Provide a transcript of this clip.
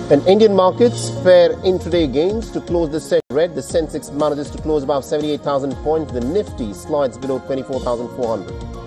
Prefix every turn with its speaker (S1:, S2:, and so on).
S1: And Indian markets fare intraday gains to close the session red. The Sensex manages to close above 78,000 points. The Nifty slides below 24,400.